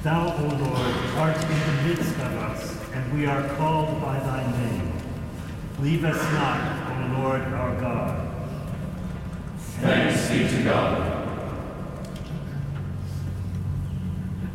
Thou, O Lord, art in the midst of us, and we are called by thy name. Leave us not, O Lord our God. Thanks be to God.